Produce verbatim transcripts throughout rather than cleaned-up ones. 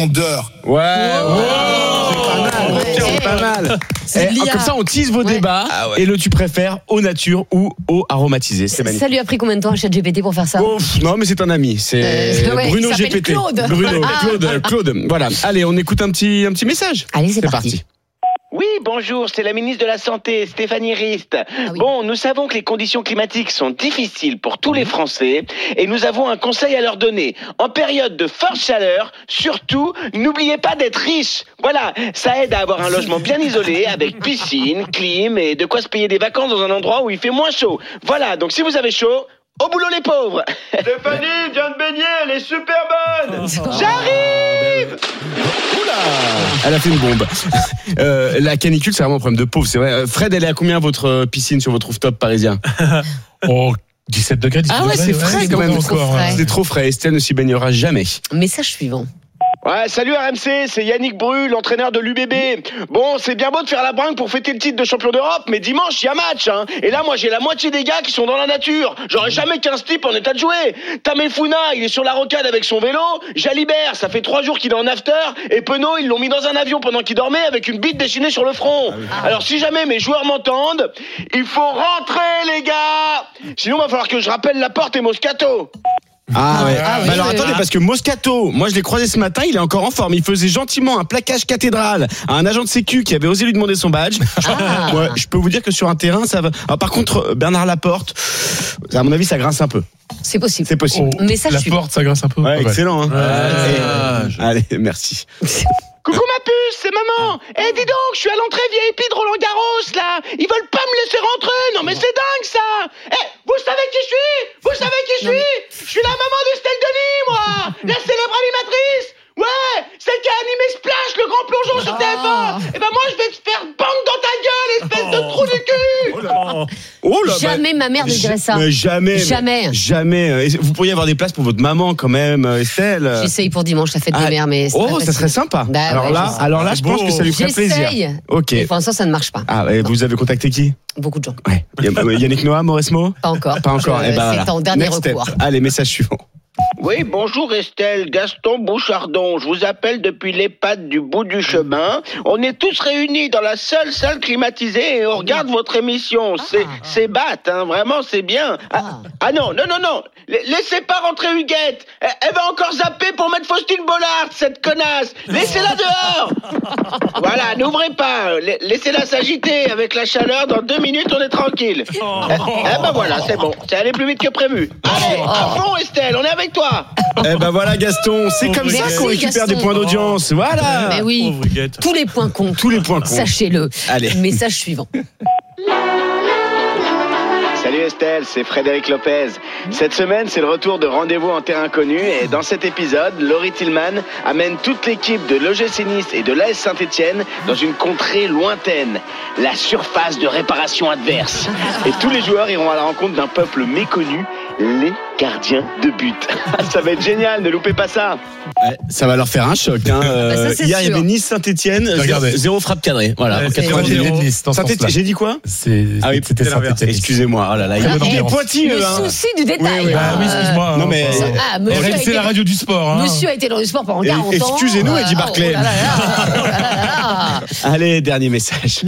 d'heure. Ouais, wow. C'est pas mal. Ouais. C'est pas mal. C'est eh, comme ça, on tease vos ouais. débats ah ouais. et le tu préfères eau nature ou eau aromatisée. C'est magnifique. Ça lui a pris combien de temps à ChatGPT pour faire ça? Oh, non, mais c'est un ami. C'est euh, ouais, Bruno G P T. Claude. Bruno, ah. Claude, Claude. Voilà. Allez, on écoute un petit, un petit message. Allez, c'est, c'est parti. parti. Oui, bonjour, c'est la ministre de la Santé, Stéphanie Rist. Ah oui. Bon, nous savons que les conditions climatiques sont difficiles pour tous les Français et nous avons un conseil à leur donner. En période de forte chaleur, surtout, n'oubliez pas d'être riche. Voilà, ça aide à avoir un logement bien isolé avec piscine, clim et de quoi se payer des vacances dans un endroit où il fait moins chaud. Voilà, donc si vous avez chaud, au boulot les pauvres. Stéphanie vient de baigner, elle est super bonne. J'arrive. Oula, elle a fait une bombe. Euh, la canicule, c'est vraiment un problème de pauvre, c'est vrai. Fred, elle est à combien votre piscine sur votre rooftop parisien? Oh, dix-sept degrés. Ah ouais, c'est frais ouais, quand même. Trop frais. C'est trop frais. Estelle ne s'y baignera jamais. Message suivant. Ouais, salut R M C, c'est Yannick Bru, l'entraîneur de l'U B B. Bon, c'est bien beau de faire la bringue pour fêter le titre de champion d'Europe, mais dimanche, il y a match, hein. Et là, moi, j'ai la moitié des gars qui sont dans la nature. J'aurais jamais quinze types en état de jouer. Tamefouna, il est sur la rocade avec son vélo. Jalibert, ça fait trois jours qu'il est en after. Et Penaud, ils l'ont mis dans un avion pendant qu'il dormait avec une bite dessinée sur le front. Ah. Alors, si jamais mes joueurs m'entendent, il faut rentrer, les gars. Sinon, il va falloir que je rappelle Laporte et Moscato. Ah ouais. Ah, oui, bah alors oui, attendez, oui. parce que Moscato, moi je l'ai croisé ce matin, il est encore en forme. Il faisait gentiment un plaquage cathédrale à un agent de sécu qui avait osé lui demander son badge. Ah. Ouais, je peux vous dire que sur un terrain, ça va. Alors, par contre, Bernard Laporte, à mon avis, ça grince un peu. C'est possible. C'est possible. Oh, Message Laporte, suivant. ça grince un peu. Ouais, ouais. Excellent. Hein. Ah, je... Allez, merci. Coucou ma puce, c'est maman. Eh hey, dis donc, je suis à l'entrée V I P de Roland Garros là. Ils veulent pas me laisser rentrer. Non mais c'est dingue ça. Eh, hey, vous savez qui je suis? Vous savez qui je suis? Je suis la maman d'Estelle Denis, moi. La célèbre animatrice. Ouais, celle qui a animé Splash, le grand plongeon sur T F un. Et ben moi je vais te faire bang dans ta gueule, espèce oh. de trou du cul. Oh là. Oh là, jamais bah, ma mère ne dirait ça. Mais jamais. Jamais. Mais jamais. Vous pourriez avoir des places pour votre maman quand même, Estelle. J'essaye pour dimanche, la fête ah, des mères, mais. Oh, ça serait sympa. Bah, alors, ouais, là, alors là, je pense que ça lui ferait plaisir. J'essaye. Ok. Mais pour l'instant, ça ne marche pas. Ah, et vous avez contacté qui? Beaucoup de gens. Ouais. Yannick Noah, Mauresmo? Pas encore. Pas encore. Je, eh ben, c'est voilà. en dernier Next recours. Step. Allez, message suivant. Oui, bonjour Estelle, Gaston Bouchardon. Je vous appelle depuis l'EHPAD du bout du chemin. On est tous réunis dans la seule salle climatisée et on regarde votre émission. C'est, ah, c'est batte, hein, vraiment, c'est bien. Ah, ah non, non, non, non. Laissez pas rentrer Huguette. Elle, elle va encore zapper pour mettre Faustine Bollard, cette connasse. Laissez-la dehors. Voilà, n'ouvrez pas. Laissez-la s'agiter avec la chaleur. Dans deux minutes, on est tranquille. Oh. Eh, eh ben voilà, c'est bon. C'est allé plus vite que prévu. Allez, à fond Estelle, on est avec toi. Eh ben voilà Gaston, c'est comme Merci, ça qu'on récupère Gaston. Des points d'audience. Voilà. Mais oui, tous les points comptent. Tous les points comptent. Sachez-le. Allez. Message suivant. Salut Estelle, c'est Frédéric Lopez. Cette semaine, c'est le retour de Rendez-vous en terrain connu et dans cet épisode, Laurie Tillman amène toute l'équipe de l'O G C Nice et de l'A S Saint-Etienne dans une contrée lointaine, la surface de réparation adverse. Et tous les joueurs iront à la rencontre d'un peuple méconnu, les gardiens de but. Ça va être génial, ne loupez pas ça. Ouais, ça va leur faire un choc. Hein. Bah ça, hier, il y avait Nice-Saint-Etienne, zéro, zéro frappe cadrée. Voilà. Ouais, Saint-Etienne, j'ai dit quoi? C'est, ah oui, c'était Saint-Etienne. Excusez-moi. Oh là là, il est pointilleux. Le hein. souci du détail. Oui, oui. Ah oui, excuse-moi. Non mais ah, monsieur c'est été... la radio du sport. Hein. Monsieur a été dans le sport pendant quarante ans. Excusez-nous, Eddie Barclay. Oh là là, oh là là. Allez, dernier message.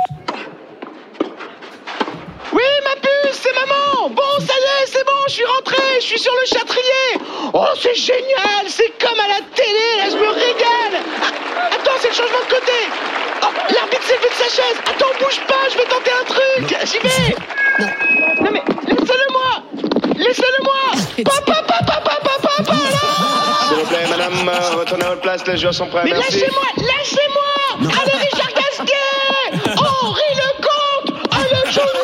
Oui, ma puce, c'est maman. Bon, ça y est, c'est bon, je suis rentré, je suis sur le Châtrier. Oh, c'est génial, c'est comme à la télé, là, je me régale. Ah, attends, c'est le changement de côté. Oh, l'arbitre s'est levé de sa chaise. Attends, bouge pas, je vais tenter un truc. J'y vais. Non. non, mais laissez-le-moi. Laissez-le-moi. Papa, papa, papa, papa, là. S'il vous plaît, madame, retournez à votre place, les joueurs sont prêts, mais merci. lâchez-moi, lâchez-moi. Allez, Richard Gasquet. Henri Lecomte. Allez, Johnny.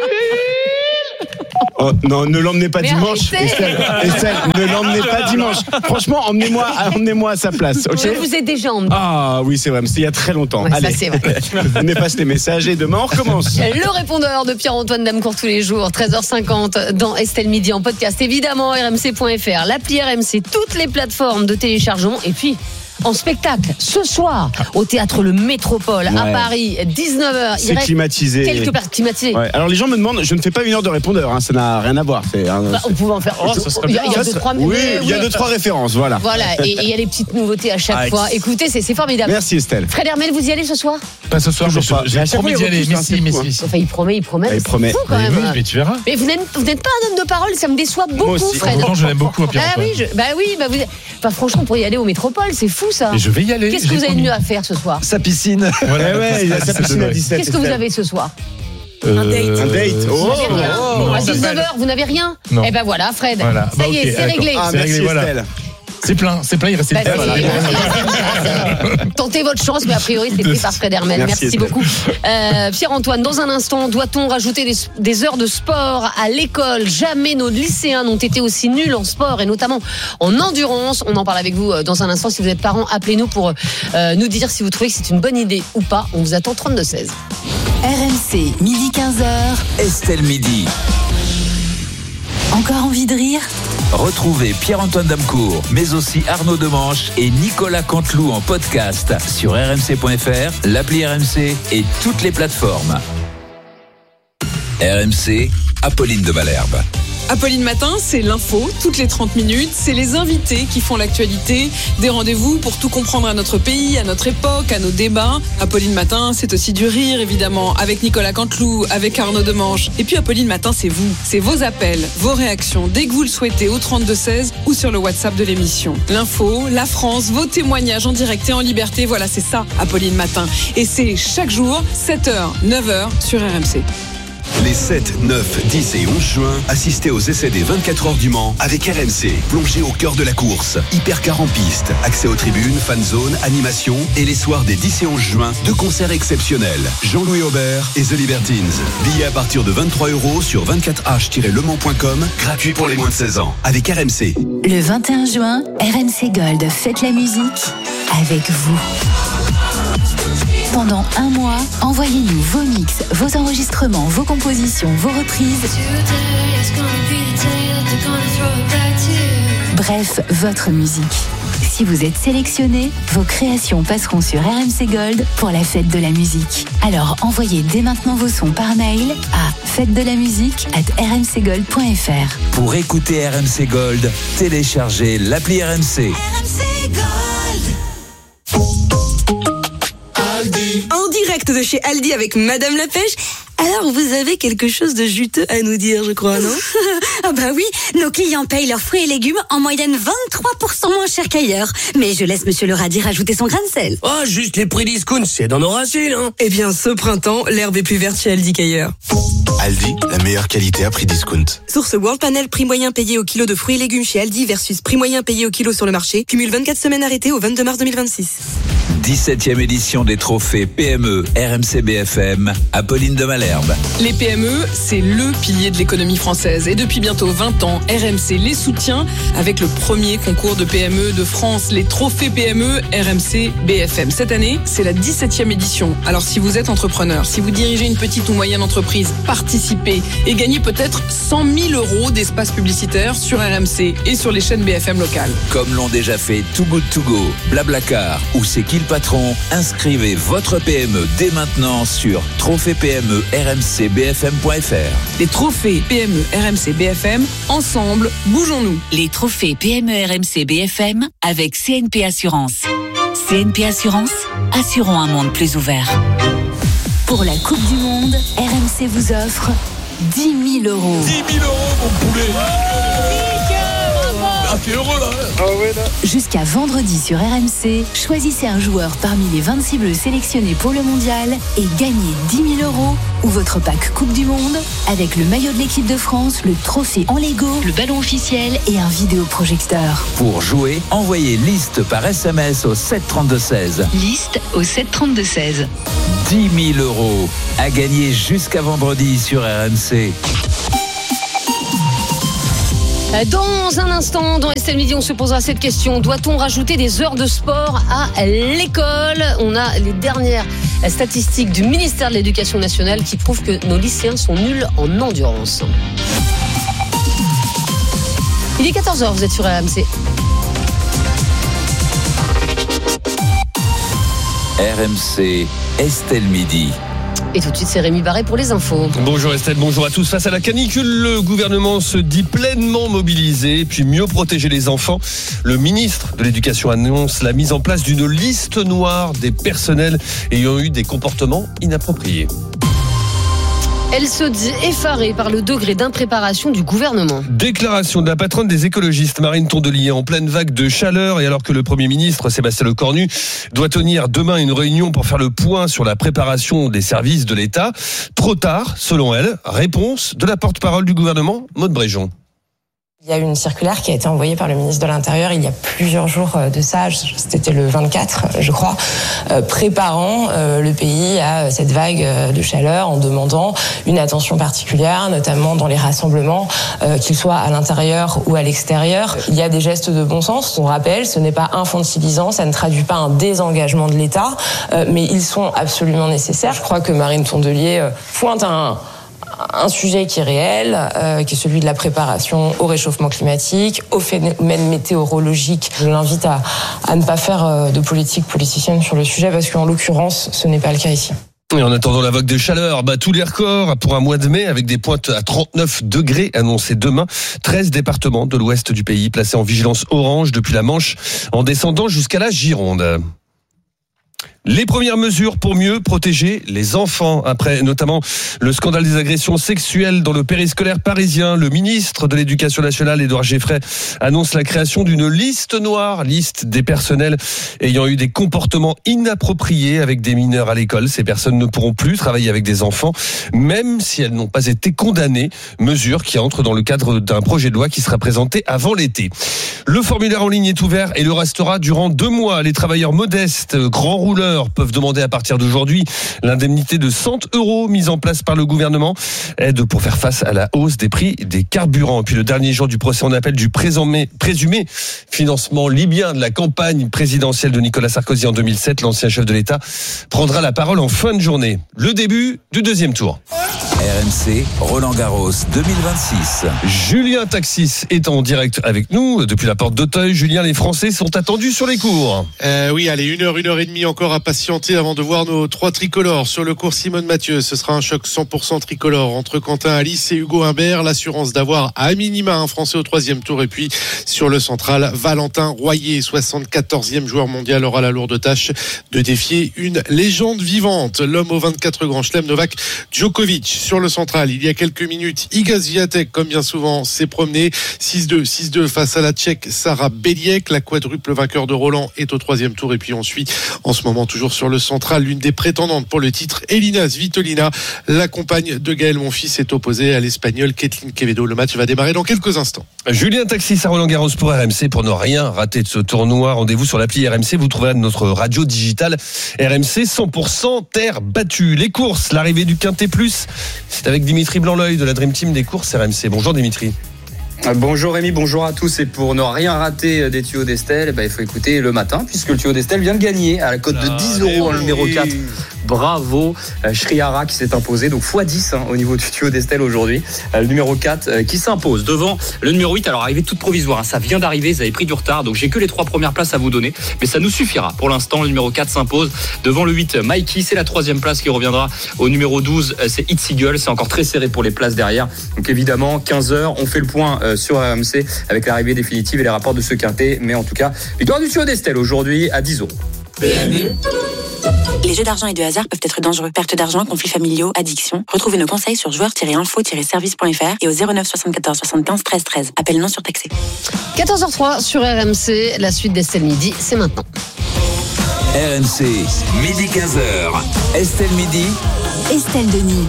Oh, non, ne l'emmenez pas mais dimanche, Estelle. Estelle, ne l'emmenez pas dimanche. Franchement, emmenez-moi, emmenez-moi à sa place. Okay, je vous ai déjà emmené. Ah oui, c'est vrai, mais c'était il y a très longtemps. Ouais, allez, ça, c'est vrai. On efface les messages et demain on recommence. Le répondeur de Pierre-Antoine Damecourt tous les jours, treize heures cinquante dans Estelle Midi en podcast. Évidemment, R M C point F R, l'appli R M C, toutes les plateformes de téléchargement et puis en spectacle ce soir au théâtre Le Métropole à Ouais. Paris, dix-neuf heures. Il C'est reste climatisé. quelques places climatisées. Ouais. Alors les gens me demandent, je ne fais pas une heure de répondeur, hein, ça n'a rien à voir. C'est un- Bah, on pouvait en faire. Oh, ça serait il y a, il y a Ça, deux, ça- trois. oui, mais- il y a oui. deux trois références, voilà. Voilà, et et il y a des petites nouveautés à chaque Ah, fois. Écoutez, c'est c'est formidable. Merci Estelle. Fred Hermel, vous y allez ce soir? Pas ce soir, mais Toujours pas. je- j'ai Mais à chaque promis fois, d'y il aller. repousse Mais d'un si, seul mais coup, si. Enfin, il promet, il promet. Il mais promet. C'est fou quand Mais même. oui, mais tu verras. Mais vous n'êtes, vous n'êtes pas un homme de parole, ça me déçoit beaucoup, aussi. Fred. Pourtant, je l'aime beaucoup, Pierre. Ah oui, je, bah oui, bah vous, enfin, franchement, pour y aller au Métropole, c'est fou ça. Et je vais y aller. Qu'est-ce que j'ai vous avez de promis. mieux à faire ce soir? Sa piscine. Voilà, Eh ouais, il a sa ça piscine à devrait. dix-sept. Qu'est-ce que vous Estelle. avez ce soir? Euh, Un date. Un date. Oh. Vous n'avez rien non, À ça dix-neuf s'appelle. heures, vous n'avez rien? Non. Eh ben voilà, Fred. Voilà. Ça Bah, y est, ok, c'est d'accord. réglé. Ah, C'est merci réglé, voilà. Estelle. C'est plein, c'est plein, il reste Bah, une c'est- table. voilà. Tentez votre chance, mais a priori, c'est fait par Fred Hermel. Merci, Merci, Estelle. beaucoup. Euh, Pierre-Antoine, dans un instant, doit-on rajouter des, des heures de sport à l'école? Jamais nos lycéens n'ont été aussi nuls en sport et notamment en endurance. On en parle avec vous euh, dans un instant. Si vous êtes parents, appelez-nous pour euh, nous dire si vous trouvez que c'est une bonne idée ou pas. On vous attend trente-deux seize. R M C, midi quinze heures. Estelle Midi. Encore envie de rire? Retrouvez Pierre-Antoine Damcourt, mais aussi Arnaud Demanche et Nicolas Canteloup en podcast sur r m c point f r, l'appli R M C et toutes les plateformes. R M C, Apolline de Malherbe. Apolline Matin, c'est l'info, toutes les trente minutes. C'est les invités qui font l'actualité. Des rendez-vous pour tout comprendre à notre pays, à notre époque, à nos débats. Apolline Matin, c'est aussi du rire, évidemment, avec Nicolas Canteloup, avec Arnaud Demanche. Et puis Apolline Matin, c'est vous. C'est vos appels, vos réactions, dès que vous le souhaitez, au trente-deux seize ou sur le WhatsApp de l'émission. L'info, la France, vos témoignages en direct et en liberté. Voilà, c'est ça, Apolline Matin. Et c'est chaque jour, sept heures, neuf heures, sur R M C. Les sept, neuf, dix et onze juin, assistez aux essais des vingt-quatre heures du Mans avec R M C. Plongez au cœur de la course. Hypercar en piste, accès aux tribunes, fan zone, animation et les soirs des dix et onze juin, deux concerts exceptionnels. Jean-Louis Aubert et The Libertines. Billets à partir de vingt-trois euros sur vingt-quatre h tiret le mans point com, gratuit pour les moins de seize ans. Avec R M C. Le vingt et un juin, R M C Gold fête la musique avec vous. Pendant un mois, envoyez-nous vos mix, vos enregistrements, vos compositions, vos reprises. Bref, votre musique. Si vous êtes sélectionné, vos créations passeront sur R M C Gold pour la fête de la musique. Alors envoyez dès maintenant vos sons par mail à fête de la musique arobase r m c gold point f r. Pour écouter R M C Gold, téléchargez l'appli R M C. En direct de chez Aldi avec Madame la Pêche. Alors, vous avez quelque chose de juteux à nous dire, je crois, non? Ah bah oui, nos clients payent leurs fruits et légumes en moyenne vingt-trois pour cent moins cher qu'ailleurs. Mais je laisse Monsieur le radis rajouter son grain de sel. Oh, juste les prix discount, c'est dans nos racines, hein. Eh bien, ce printemps, l'herbe est plus verte chez Aldi qu'ailleurs. Aldi, la meilleure qualité à prix discount. Source World Panel, prix moyen payé au kilo de fruits et légumes chez Aldi versus prix moyen payé au kilo sur le marché. Cumule vingt-quatre semaines arrêtées au vingt-deux mars deux mille vingt-six. dix-septième édition des trophées P M E R M C B F M, Apolline de Malherbe. Les P M E, c'est le pilier de l'économie française. Et depuis bientôt vingt ans, R M C les soutient avec le premier concours de P M E de France, les trophées P M E R M C B F M. Cette année, c'est la dix-septième édition. Alors si vous êtes entrepreneur, si vous dirigez une petite ou moyenne entreprise, participez et gagnez peut-être cent mille euros d'espace publicitaire sur R M C et sur les chaînes B F M locales. Comme l'ont déjà fait Too Good To Go, Blablacar ou C'est qui le patron, inscrivez votre P M E dès maintenant sur trophée P M E R M C B F M point F R. Les trophées P M E R M C B F M, ensemble, bougeons-nous. Les trophées P M E R M C B F M avec C N P Assurance. C N P Assurance, assurons un monde plus ouvert. Pour la Coupe du Monde, R M C vous offre dix mille euros. dix mille euros, mon poulet. Ah, t'es heureux, là. Jusqu'à vendredi sur R M C, choisissez un joueur parmi les vingt-six bleus sélectionnés pour le mondial et gagnez dix mille euros ou votre pack Coupe du Monde avec le maillot de l'équipe de France, le trophée en Lego, le ballon officiel et un vidéoprojecteur. Pour jouer, envoyez liste par S M S au sept trente-deux seize. Liste au sept trente-deux seize. dix mille euros à gagner jusqu'à vendredi sur R M C. Dans un instant, dans Estelle Midi, on se posera cette question. Doit-on rajouter des heures de sport à l'école? On a les dernières statistiques du ministère de l'Éducation nationale qui prouvent que nos lycéens sont nuls en endurance. Il est quatorze heures, vous êtes sur R M C. R M C, Estelle Midi. Et tout de suite, c'est Rémi Barré pour les infos. Bonjour Estelle, bonjour à tous. Face à la canicule, le gouvernement se dit pleinement mobilisé, puis mieux protéger les enfants. Le ministre de l'Éducation annonce la mise en place d'une liste noire des personnels ayant eu des comportements inappropriés. Elle se dit effarée par le degré d'impréparation du gouvernement. Déclaration de la patronne des écologistes, Marine Tondelier, en pleine vague de chaleur, et alors que le Premier ministre, Sébastien Lecornu, doit tenir demain une réunion pour faire le point sur la préparation des services de l'État. Trop tard, selon elle. Réponse de la porte-parole du gouvernement, Maude Bréjon. Il y a eu une circulaire qui a été envoyée par le ministre de l'Intérieur il y a plusieurs jours de ça, c'était le vingt-quatre, je crois, euh, préparant euh, le pays à cette vague de chaleur en demandant une attention particulière, notamment dans les rassemblements, euh, qu'ils soient à l'intérieur ou à l'extérieur. Il y a des gestes de bon sens, on rappelle, ce n'est pas infantilisant, ça ne traduit pas un désengagement de l'État, euh, mais ils sont absolument nécessaires. Je crois que Marine Tondelier euh, pointe un... un sujet qui est réel, euh, qui est celui de la préparation au réchauffement climatique, aux phénomènes météorologiques. Je l'invite à, à ne pas faire euh, de politique politicienne sur le sujet parce qu'en l'occurrence, ce n'est pas le cas ici. Et en attendant la vague de chaleur, bah, tous les records pour un mois de mai avec des pointes à trente-neuf degrés annoncées demain. treize départements de l'ouest du pays placés en vigilance orange depuis la Manche en descendant jusqu'à la Gironde. Les premières mesures pour mieux protéger les enfants. Après notamment le scandale des agressions sexuelles dans le périscolaire parisien, le ministre de l'Éducation nationale, Édouard Geffray, annonce la création d'une liste noire, liste des personnels ayant eu des comportements inappropriés avec des mineurs à l'école. Ces personnes ne pourront plus travailler avec des enfants, même si elles n'ont pas été condamnées. Mesure qui entre dans le cadre d'un projet de loi qui sera présenté avant l'été. Le formulaire en ligne est ouvert et le restera durant deux mois. Les travailleurs modestes, grands rouleurs, peuvent demander à partir d'aujourd'hui l'indemnité de cent euros mise en place par le gouvernement, aide pour faire face à la hausse des prix des carburants. Et puis le dernier jour du procès en appel du présumé, présumé financement libyen de la campagne présidentielle de Nicolas Sarkozy en deux mille sept, l'ancien chef de l'État prendra la parole en fin de journée. Le début du deuxième tour. R M C, Roland Garros deux mille vingt-six. Julien Taxis est en direct avec nous depuis la porte d'Auteuil. Julien, les Français sont attendus sur les cours. Euh, oui, allez, une heure, une heure et demie encore à patienter avant de voir nos trois tricolores sur le cours Simone Mathieu. Ce sera un choc cent pour cent tricolore entre Quentin Alice et Hugo Humbert. L'assurance d'avoir à minima un Français au troisième tour. Et puis sur le central, Valentin Royer, soixante-quatorzième joueur mondial, aura la lourde tâche de défier une légende vivante. L'homme aux vingt-quatre grands chelems, Novak Djokovic. Sur le central, il y a quelques minutes, Iga Swiatek, comme bien souvent, s'est promené. six deux, six deux face à la Tchèque Sarah Beliek. La quadruple vainqueur de Roland est au troisième tour. Et puis on suit en ce moment toujours sur le central l'une des prétendantes pour le titre, Elina Svitolina. La compagne de Gaël Monfils est opposée à l'Espagnole Kathleen Quevedo. Le match va démarrer dans quelques instants. Julien Taxis à Roland Garros pour R M C. Pour ne rien rater de ce tournoi, rendez-vous sur l'appli R M C. Vous trouverez notre radio digitale R M C cent pour cent terre battue. Les courses, l'arrivée du Quintet Plus, c'est avec Dimitri Blanc-L'Oeil de la Dream Team des courses R M C. Bonjour Dimitri. Bonjour Rémi, bonjour à tous. Et pour ne rien rater des tuyaux d'Estelle, eh ben, il faut écouter le matin, puisque le tuyau d'Estelle vient de gagner à la cote de dix euros en numéro quatre. Bravo, Shriara qui s'est imposé, donc fois dix hein, au niveau du tuyau d'Estelle aujourd'hui. Le numéro quatre euh, qui s'impose devant le numéro huit. Alors arrivée toute provisoire, hein, ça vient d'arriver, ça avait pris du retard, donc j'ai que les trois premières places à vous donner, mais ça nous suffira. Pour l'instant, le numéro quatre s'impose devant le huit, Mikey. C'est la troisième place qui reviendra au numéro douze, c'est It's Eagle. C'est encore très serré pour les places derrière. Donc évidemment, quinze heures, on fait le point euh, sur R M C avec l'arrivée définitive et les rapports de ce quintet. Mais en tout cas, victoire du tuyau d'Estelle aujourd'hui à dix euros. Les jeux d'argent et de hasard peuvent être dangereux. Perte d'argent, conflits familiaux, addiction. Retrouvez nos conseils sur joueurs tiret info tiret service point f r et au zéro neuf soixante-quatorze soixante-quinze treize treize. Appel non surtaxé. quatorze heures trois sur R M C, la suite d'Estelle Midi, c'est maintenant. R M C, midi quinze heures. Estelle Midi. Estelle Denis.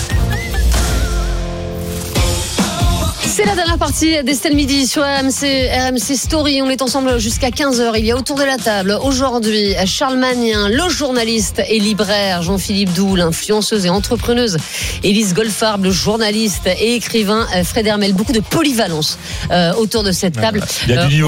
C'est la dernière partie d'Estelle Midi sur R M C, R M C Story. On est ensemble jusqu'à quinze heures. Il y a autour de la table aujourd'hui Charles Magnin, le journaliste et libraire Jean-Philippe Doux, l'influenceuse et entrepreneuse Élise Goldfarb, le journaliste et écrivain Fred Hermel. Beaucoup de polyvalence euh, autour de cette table. Il y a du niveau.